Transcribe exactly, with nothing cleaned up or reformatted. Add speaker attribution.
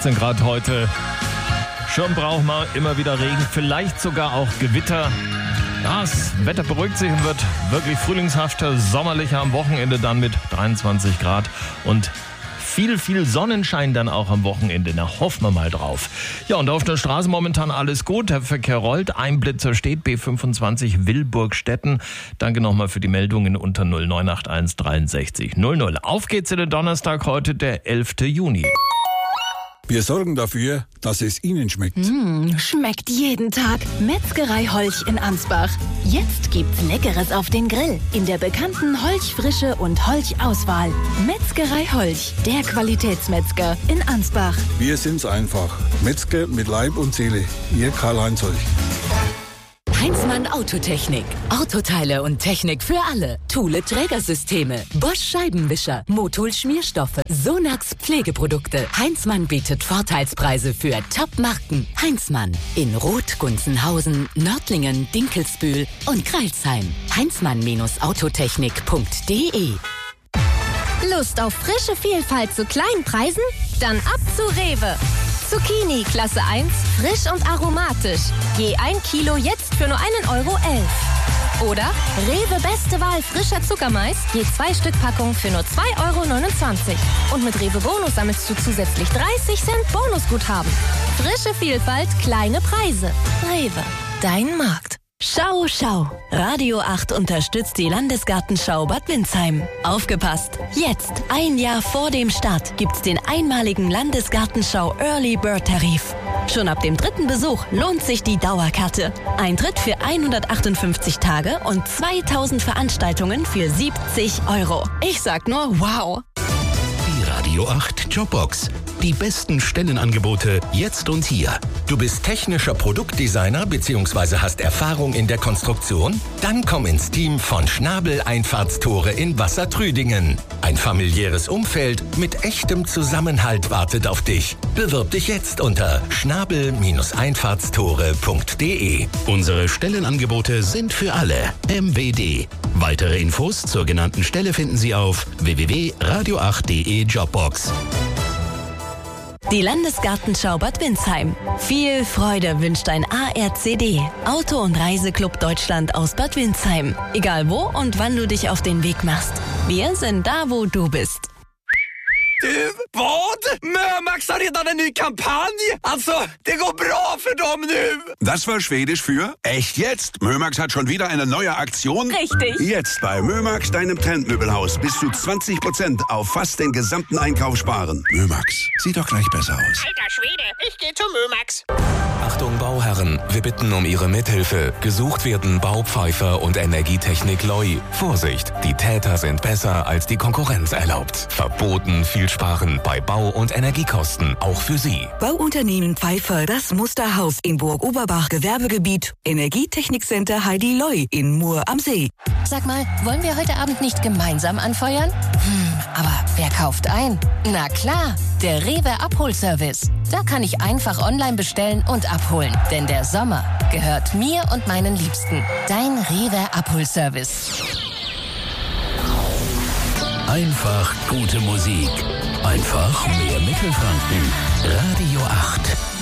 Speaker 1: achtzehn Grad heute. Schon brauchen wir immer wieder Regen, vielleicht sogar auch Gewitter. Ja, das Wetter beruhigt sich und wird wirklich frühlingshafter, sommerlicher am Wochenende dann mit dreiundzwanzig Grad und viel, viel Sonnenschein dann auch am Wochenende. Na, hoffen wir mal drauf. Ja, und auf der Straße momentan alles gut. Der Verkehr rollt. Ein Blitzer steht, B fünfundzwanzig Wilburg-Stetten. Danke nochmal für die Meldungen unter null neun acht eins dreiundsechzig null null. Auf geht's in den Donnerstag, heute der elften Juni.
Speaker 2: Wir sorgen dafür, dass es Ihnen schmeckt.
Speaker 3: Mmh, schmeckt jeden Tag. Metzgerei Holch in Ansbach. Jetzt gibt's Leckeres auf den Grill. In der bekannten Holch-Frische und Holch-Auswahl. Metzgerei Holch, der Qualitätsmetzger in Ansbach.
Speaker 2: Wir sind's einfach. Metzger mit Leib und Seele. Ihr Karl-Heinz Holch.
Speaker 4: Heinzmann Autotechnik. Autoteile und Technik für alle. Thule Trägersysteme. Bosch Scheibenwischer. Motul Schmierstoffe. Sonax Pflegeprodukte. Heinzmann bietet Vorteilspreise für Top-Marken. Heinzmann. In Roth, Gunzenhausen, Nördlingen, Dinkelsbühl und Crailsheim. Heinzmann Autotechnik punkt de.
Speaker 5: Lust auf frische Vielfalt zu kleinen Preisen? Dann ab zu Rewe. Zucchini Klasse eins, frisch und aromatisch. Je ein Kilo jetzt für nur einen Euro elf. Oder Rewe Beste Wahl frischer Zuckermais, je zwei Stück Packung für nur zwei Euro neunundzwanzig. Und mit Rewe Bonus sammelst du zusätzlich dreißig Cent Bonusguthaben. Frische Vielfalt, kleine Preise. Rewe, dein Markt.
Speaker 3: Schau, schau. Radio acht unterstützt die Landesgartenschau Bad Windsheim. Aufgepasst! Jetzt, ein Jahr vor dem Start, gibt's den einmaligen Landesgartenschau Early Bird Tarif. Schon ab dem dritten Besuch lohnt sich die Dauerkarte. Eintritt für hundertachtundfünfzig Tage und zweitausend Veranstaltungen für siebzig Euro. Ich sag nur wow!
Speaker 6: Die Radio acht Jobbox. Die besten Stellenangebote jetzt und hier. Du bist technischer Produktdesigner bzw. hast Erfahrung in der Konstruktion? Dann komm ins Team von Schnabel Einfahrtstore in Wassertrüdingen. Ein familiäres Umfeld mit echtem Zusammenhalt wartet auf dich. Bewirb dich jetzt unter schnabel Einfahrtstore punkt de. Unsere Stellenangebote sind für alle. M W D. Weitere Infos zur genannten Stelle finden Sie auf w w w punkt radio acht punkt de Jobbox.
Speaker 3: Die Landesgartenschau Bad Windsheim. Viel Freude wünscht ein A R C D, Auto- und Reiseclub Deutschland aus Bad Windsheim. Egal wo und wann du dich auf den Weg machst. Wir sind da, wo du bist.
Speaker 7: Du, vad? Mömax har redan en ny kampanj. Alltså, det går bra för dem nu.
Speaker 8: Das war Schwedisch für echt jetzt. Mömax hat schon wieder eine neue Aktion.
Speaker 3: Richtig.
Speaker 8: Jetzt bei Mömax, deinem Trendmöbelhaus, bis zu zwanzig Prozent auf fast den gesamten Einkauf sparen. Mömax, sieht doch gleich besser aus.
Speaker 9: Alter Schwede, ich gehe zu Mömax.
Speaker 10: Achtung Bauherren, wir bitten um Ihre Mithilfe. Gesucht werden Baupfeifer und Energietechnik Loi. Vorsicht, die Täter sind besser als die Konkurrenz erlaubt. Verboten viel sparen bei Bau- und Energiekosten, auch für Sie.
Speaker 11: Bauunternehmen Pfeiffer, das Musterhaus in Burg-Oberbach Gewerbegebiet. Energietechnikcenter Heidi Loi in Mur am See.
Speaker 5: Sag mal, wollen wir heute Abend nicht gemeinsam anfeuern? Hm, aber wer kauft ein? Na klar, der Rewe Abholservice. Da kann ich einfach online bestellen und abholen. Denn der Sommer gehört mir und meinen Liebsten. Dein Rewe Abholservice.
Speaker 6: Einfach gute Musik. Einfach mehr Mittelfranken. Radio acht.